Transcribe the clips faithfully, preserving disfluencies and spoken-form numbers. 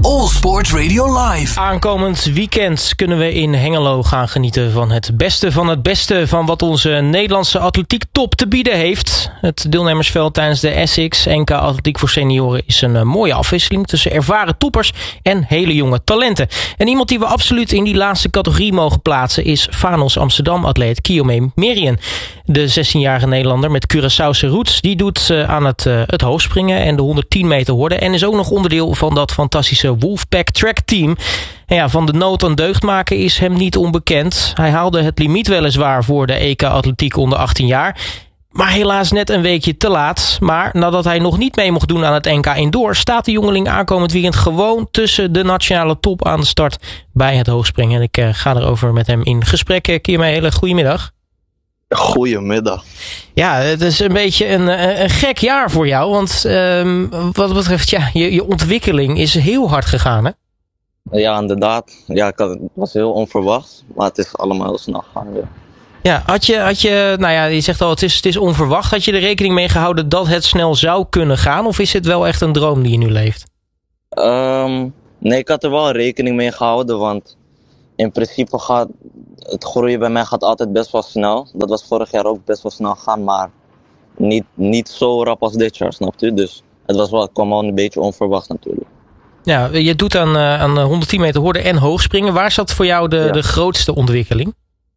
All Sports Radio Live. Aankomend weekend kunnen we in Hengelo gaan genieten van het beste van het beste van wat onze Nederlandse atletiek top te bieden heeft. Het deelnemersveld tijdens de Essex N K Atletiek voor Senioren is een uh, mooie afwisseling tussen ervaren toppers en hele jonge talenten. En iemand die we absoluut in die laatste categorie mogen plaatsen is Vanos Amsterdam-atleet Kiyomi Merian. De zestienjarige Nederlander met Curaçaose roots, die doet uh, aan het, uh, het hoogspringen en de honderdtien meter horden en is ook nog onderdeel van dat fantastische Wolfpack Track Team. En ja, van de nood aan deugd maken is hem niet onbekend. Hij haalde het limiet weliswaar voor de E K Atletiek onder achttien jaar. Maar helaas net een weekje te laat. Maar nadat hij nog niet mee mocht doen aan het N K Indoor, staat de jongeling aankomend weekend gewoon tussen de nationale top aan de start bij het hoogspringen. En ik uh, ga erover met hem in gesprek. Kiyomi, hele goedemiddag. Goedemiddag. Ja, het is een beetje een, een gek jaar voor jou. Want um, wat betreft ja, je, je ontwikkeling is heel hard gegaan, hè? Ja, inderdaad. Ja, ik had, het was heel onverwacht. Maar het is allemaal heel snel gegaan weer. Ja, had je, had je, nou ja, je zegt al, het is, het is onverwacht. Had je er rekening mee gehouden dat het snel zou kunnen gaan? Of is het wel echt een droom die je nu leeft? Um, nee, ik had er wel rekening mee gehouden. Want in principe gaat het groeien bij mij gaat altijd best wel snel. Dat was vorig jaar ook best wel snel gaan. Maar niet, niet zo rap als dit jaar, snapt u? Dus het was wel, het kwam wel een beetje onverwacht natuurlijk. Ja, je doet aan, uh, aan honderdtien meter horden en hoogspringen. Waar zat voor jou de, ja. de grootste ontwikkeling?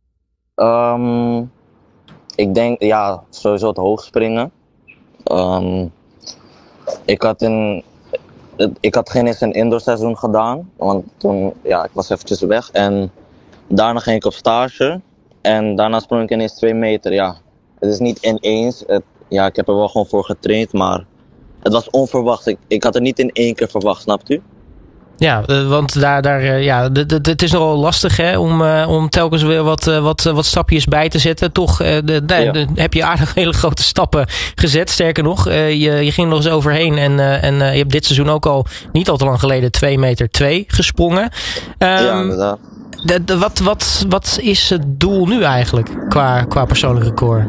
Um, ik denk, ja, sowieso het hoogspringen. Um, ik had in, ik had geen eens een indoor seizoen gedaan, want toen, ja, ik was eventjes weg. En daarna ging ik op stage en daarna sprong ik ineens twee meter, ja. Het is niet ineens, het, ja, ik heb er wel gewoon voor getraind, maar het was onverwacht. Ik, ik had het niet in één keer verwacht, snapt u? Ja, want daar, daar, ja, d- d- het is nogal lastig hè, om, uh, om telkens weer wat, uh, wat, wat stapjes bij te zetten. Toch uh, de, de, ja. de, heb je aardig hele grote stappen gezet. Sterker nog, uh, je, je ging er nog eens overheen. En, uh, en uh, je hebt dit seizoen ook al niet al te lang geleden twee meter twee gesprongen. Um, ja, inderdaad. De, de, wat, wat, wat is het doel nu eigenlijk qua, qua persoonlijk record?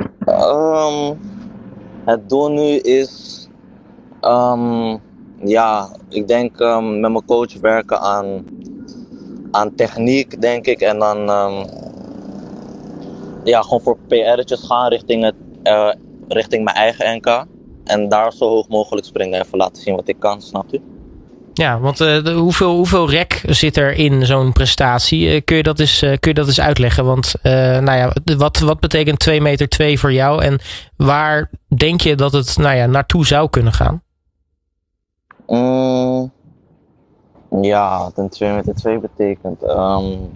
Um, het doel nu is... Um, ja, ik denk um, met mijn coach werken aan, aan techniek, denk ik. En dan um, ja, gewoon voor P R'tjes gaan richting, het, uh, richting mijn eigen N K. En daar zo hoog mogelijk springen. Even laten zien wat ik kan, snapt u? Ja, want uh, de, hoeveel, hoeveel rek zit er in zo'n prestatie? Uh, kun, je dat eens, uh, kun je dat eens uitleggen? Want uh, nou ja, wat, wat betekent twee meter twee voor jou? En waar denk je dat het nou ja, naartoe zou kunnen gaan? Mm, ja, wat een twee meter twee betekent. Um,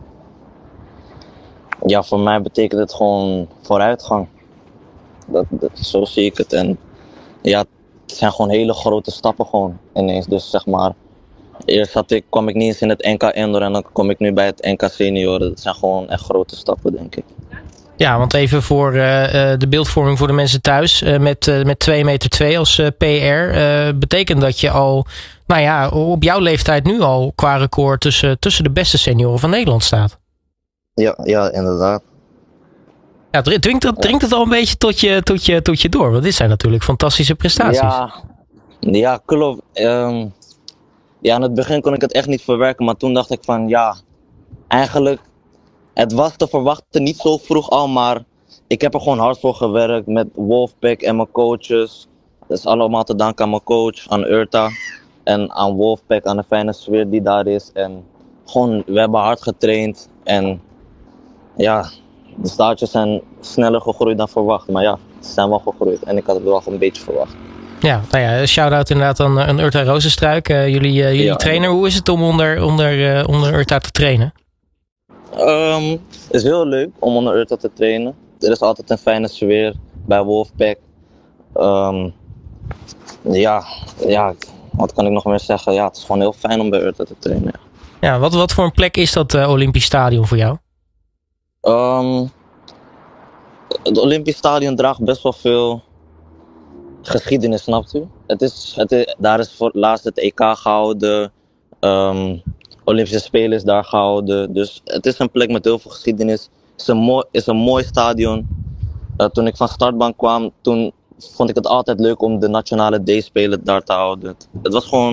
ja, voor mij betekent het gewoon vooruitgang. Dat, dat, zo zie ik het. En ja, het zijn gewoon hele grote stappen gewoon ineens. Dus zeg maar, eerst had ik, kwam ik niet eens in het N K Indoor en dan kom ik nu bij het N K Senioren. Dat zijn gewoon echt grote stappen, denk ik. Ja, want even voor uh, de beeldvorming voor de mensen thuis. Uh, met, uh, met twee meter twee als uh, P R. Uh, betekent dat je al, nou ja, op jouw leeftijd nu al qua record tussen, tussen de beste senioren van Nederland staat. Ja, ja, inderdaad. Ja, dringt het, dringt het al een beetje tot je, tot, je, tot je door? Want dit zijn natuurlijk fantastische prestaties. Ja, ja klopt. Um, ja, in het begin kon ik het echt niet verwerken. Maar toen dacht ik van, ja, eigenlijk... Het was te verwachten, niet zo vroeg al, maar ik heb er gewoon hard voor gewerkt met Wolfpack en mijn coaches. Dat is allemaal te danken aan mijn coach, aan Urta en aan Wolfpack, aan de fijne sfeer die daar is. En gewoon, we hebben hard getraind en ja, de staartjes zijn sneller gegroeid dan verwacht. Maar ja, ze zijn wel gegroeid en ik had het wel een beetje verwacht. Ja, nou ja, shout-out inderdaad aan, aan Urta Rozenstruik, uh, jullie, uh, jullie ja, trainer. Hoe is het om onder, onder, uh, onder Urta te trainen? Um, het is heel leuk om onder Urta te trainen. Er is altijd een fijne sfeer bij Wolfpack. Um, ja, ja, wat kan ik nog meer zeggen? Ja, het is gewoon heel fijn om bij Urta te trainen. Ja, ja wat, wat voor een plek is dat uh, Olympisch Stadion voor jou? Um, het Olympisch Stadion draagt best wel veel geschiedenis, snapt u? Het is, het is, daar is voor het laatst het E K gehouden. Um, Olympische Spelen is daar gehouden. Dus het is een plek met heel veel geschiedenis. Het is een mooi, is een mooi stadion. Uh, toen ik van startbank kwam, toen vond ik het altijd leuk om de nationale D-spelen daar te houden. Het was gewoon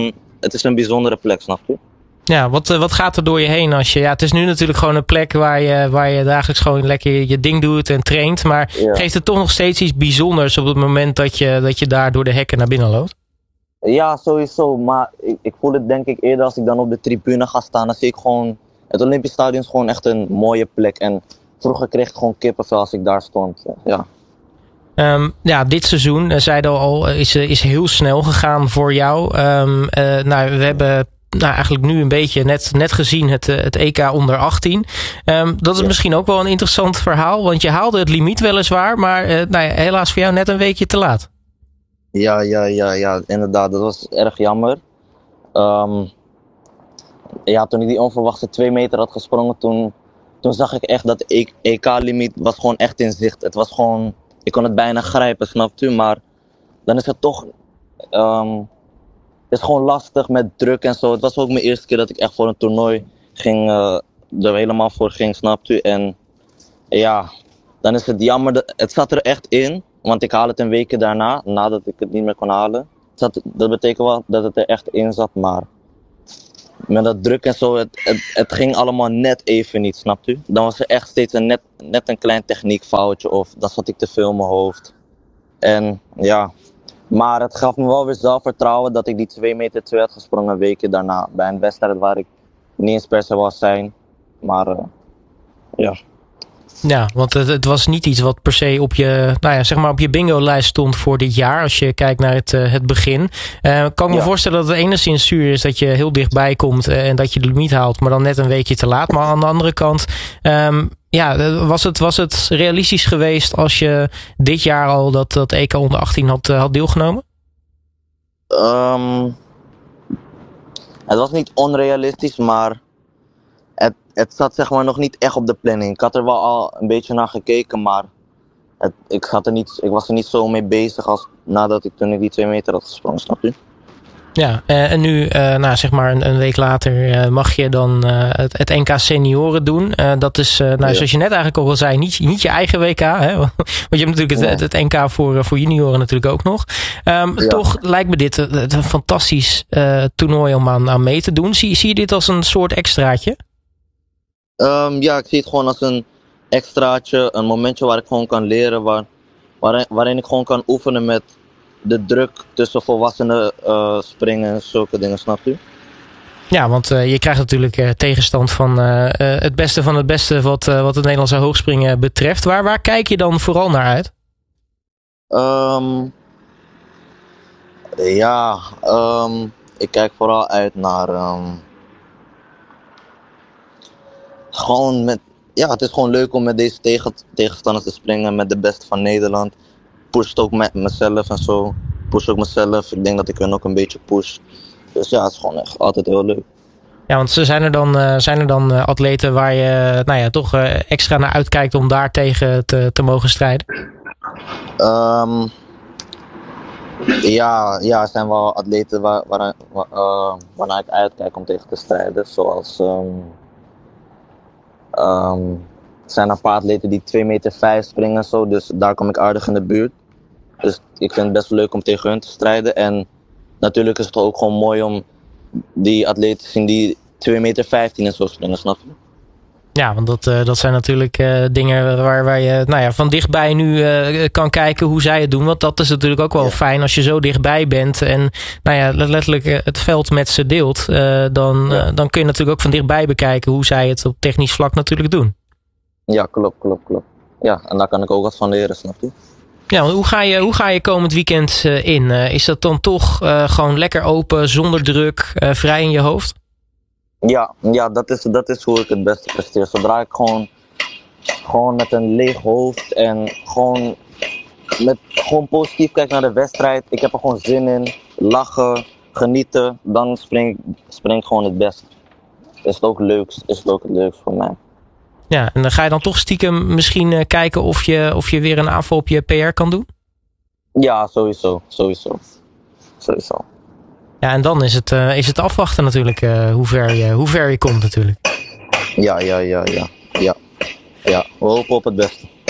het is een bijzondere plek, snap je? Ja, wat, wat gaat er door je heen als je... Ja, het is nu natuurlijk gewoon een plek waar je, waar je dagelijks gewoon lekker je ding doet en traint. Maar ja. Geeft het toch nog steeds iets bijzonders op het moment dat je, dat je daar door de hekken naar binnen loopt? Ja, sowieso. Maar ik, ik voel het denk ik eerder als ik dan op de tribune ga staan. Dan zie ik gewoon... Het Olympisch Stadion is gewoon echt een mooie plek. En vroeger kreeg ik gewoon kippenvel als ik daar stond. Ja. Um, ja, dit seizoen, uh, zeiden al, is, uh, is heel snel gegaan voor jou. Um, uh, nou, we hebben... Nou, eigenlijk nu een beetje net, net gezien het, het E K onder achttien. Um, dat is ja. misschien ook wel een interessant verhaal. Want je haalde het limiet weliswaar. Maar uh, nou ja, helaas voor jou net een weekje te laat. Ja, ja, ja, ja, inderdaad. Dat was erg jammer. Um, ja, toen ik die onverwachte twee meter had gesprongen. Toen, toen zag ik echt dat de E K-limiet was gewoon echt in zicht. Het was gewoon... Ik kon het bijna grijpen, snapt u? Maar dan is het toch... Um, Het is gewoon lastig met druk en zo. Het was ook mijn eerste keer dat ik echt voor een toernooi ging, uh, er helemaal voor ging, snapt u? En ja, dan is het jammer. Dat, het zat er echt in, want ik haal het een weekje daarna, nadat ik het niet meer kon halen. Het zat, dat betekent wel dat het er echt in zat, maar met dat druk en zo, het, het, het ging allemaal net even niet, snapt u? Dan was er echt steeds een net, net een klein techniekfoutje of dan zat ik te veel in mijn hoofd. En ja... Maar het gaf me wel weer zelfvertrouwen dat ik die twee meter twee had gesprongen een weekje daarna. Bij een wedstrijd waar ik niet eens per se was zijn. Maar uh, ja. Ja, want het, het was niet iets wat per se op je, nou ja, zeg maar op je bingo-lijst stond voor dit jaar. Als je kijkt naar het, uh, het begin. Uh, kan ik me ja. voorstellen dat het enigszins zuur is dat je heel dichtbij komt. Uh, en dat je de limiet haalt, maar dan net een weekje te laat. Maar aan de andere kant... Um, Ja, was het, was het realistisch geweest als je dit jaar al dat, dat E K onder achttien had, had deelgenomen? Um, het was niet onrealistisch, maar het, het zat zeg maar nog niet echt op de planning. Ik had er wel al een beetje naar gekeken, maar het, ik, had er niet, ik was er niet zo mee bezig als nadat ik toen ik die twee meter had gesprongen, snap je? Ja, en nu, uh, nou, zeg maar een, een week later uh, mag je dan uh, het, het N K senioren doen. Uh, dat is, uh, nou, ja. zoals je net eigenlijk al al zei, niet, niet je eigen W K. Hè? Want je hebt natuurlijk het, het, het N K voor, voor junioren natuurlijk ook nog. Um, ja. Toch lijkt me dit een, een fantastisch uh, toernooi om aan, aan mee te doen. Zie, zie je dit als een soort extraatje? Um, ja, ik zie het gewoon als een extraatje. Een momentje waar ik gewoon kan leren. Waar, waarin, waarin ik gewoon kan oefenen met... de druk tussen volwassenen uh, springen en zulke dingen, snap je? Ja, want uh, je krijgt natuurlijk uh, tegenstand van uh, uh, het beste van het beste wat, uh, wat het Nederlandse hoogspringen betreft. Waar, waar kijk je dan vooral naar uit? Um, ja, um, ik kijk vooral uit naar... Um, gewoon met... Ja, het is gewoon leuk om met deze tegen, tegenstanders te springen, met de beste van Nederland. Pusht ook met mezelf en zo. Push ook mezelf. Ik denk dat ik hun ook een beetje push. Dus ja, het is gewoon echt altijd heel leuk. Ja, want zijn er dan, uh, zijn er dan uh, atleten waar je nou ja, toch uh, extra naar uitkijkt om daar tegen te, te mogen strijden? Um, ja, ja, er zijn wel atleten waar, waar, waar, uh, waarnaar ik uitkijk om tegen te strijden. Zoals... Um, um, er zijn een paar atleten die twee meter vijf springen en zo. Dus daar kom ik aardig in de buurt. Dus ik vind het best leuk om tegen hun te strijden. En natuurlijk is het ook gewoon mooi om die atleten te zien die twee meter vijftien en zo springen, snap je? Ja, want dat, uh, dat zijn natuurlijk uh, dingen waar, waar je nou ja, van dichtbij nu uh, kan kijken hoe zij het doen. Want dat is natuurlijk ook wel ja. fijn als je zo dichtbij bent en nou ja, letterlijk uh, het veld met ze deelt. Uh, dan, ja. uh, dan kun je natuurlijk ook van dichtbij bekijken hoe zij het op technisch vlak natuurlijk doen. Ja, klopt, klopt, klopt. Ja, en daar kan ik ook wat van leren, snap je? Ja, hoe ga je, hoe ga je komend weekend uh, in? Uh, is dat dan toch uh, gewoon lekker open, zonder druk, uh, vrij in je hoofd? Ja, ja dat, is, dat is hoe ik het beste presteer. Zodra ik gewoon, gewoon met een leeg hoofd en gewoon, met, gewoon positief kijk naar de wedstrijd. Ik heb er gewoon zin in, lachen, genieten. Dan spring ik, spring ik gewoon het beste. Is het ook leukst, is het ook het leukst voor mij. Ja, en dan ga je dan toch stiekem misschien uh, kijken of je, of je weer een aanval op je P R kan doen? Ja, sowieso, sowieso, sowieso. Ja, en dan is het, uh, is het afwachten natuurlijk uh, hoe, ver je, hoe ver je komt natuurlijk. Ja, ja, ja, ja, ja, ja. We hopen op het beste.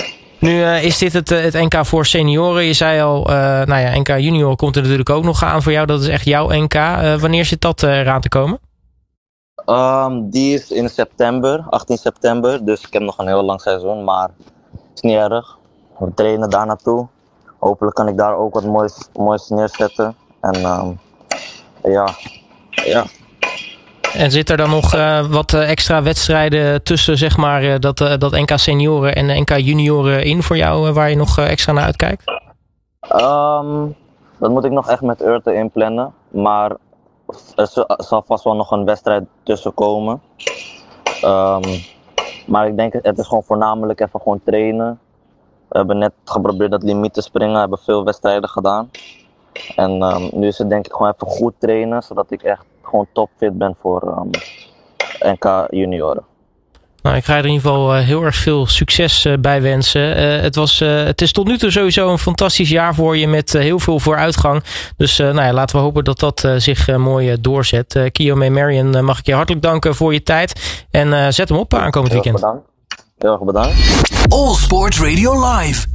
Nu uh, is dit het, het N K voor senioren. Je zei al, uh, nou ja, N K junior komt er natuurlijk ook nog aan voor jou. Dat is echt jouw N K. Uh, wanneer zit dat uh, eraan te komen? Um, die is in september, achttien september. Dus ik heb nog een heel lang seizoen, maar het is niet erg. We trainen daar naartoe. Hopelijk kan ik daar ook wat moois, moois neerzetten. En um, ja, ja. En zit er dan nog uh, wat uh, extra wedstrijden tussen, zeg maar, uh, dat, uh, dat N K senioren en N K junioren in voor jou, uh, waar je nog uh, extra naar uitkijkt? Um, dat moet ik nog echt met Urte inplannen. Maar er zal vast wel nog een wedstrijd tussen komen. Um, maar ik denk, het is gewoon voornamelijk even gewoon trainen. We hebben net geprobeerd dat limiet te springen, we hebben veel wedstrijden gedaan. En um, nu is het denk ik gewoon even goed trainen, zodat ik echt gewoon topfit ben voor um, N K junioren. Nou, ik ga er in ieder geval uh, heel erg veel succes uh, bij wensen. Uh, het, was, uh, het is tot nu toe sowieso een fantastisch jaar voor je met uh, heel veel vooruitgang. Dus uh, nou ja, laten we hopen dat dat uh, zich uh, mooi uh, doorzet. Uh, Kiyomi Marion, uh, mag ik je hartelijk danken voor je tijd. En uh, zet hem op aankomend weekend. Heel erg bedankt. Heel erg bedankt. All Sports Radio Live.